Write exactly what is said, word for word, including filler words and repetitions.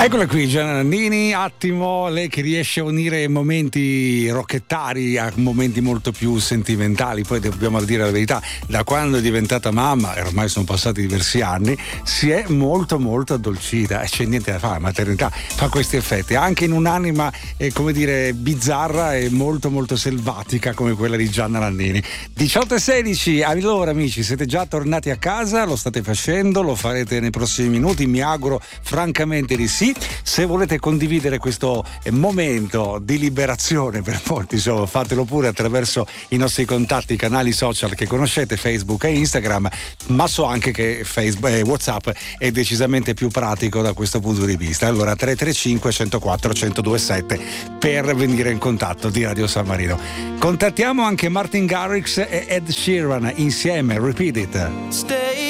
Eccola qui Gianna Nannini, attimo, lei che riesce a unire momenti rocchettari a momenti molto più sentimentali. Poi dobbiamo dire la verità, da quando è diventata mamma, e ormai sono passati diversi anni, si è molto molto addolcita e c'è niente da fare, la maternità fa questi effetti, anche in un'anima eh, come dire bizzarra e molto molto selvatica come quella di Gianna Nannini. diciotto e sedici, allora amici, siete già tornati a casa, lo state facendo, lo farete nei prossimi minuti, mi auguro francamente di sì. Se volete condividere questo momento di liberazione per molti, insomma, fatelo pure attraverso i nostri contatti, i canali social che conoscete, Facebook e Instagram, ma so anche che Facebook, eh, WhatsApp è decisamente più pratico da questo punto di vista. Allora tre tre cinque, uno zero quattro, uno zero due sette per venire in contatto di Radio San Marino. Contattiamo anche Martin Garrix e Ed Sheeran insieme, Repeat It. Stay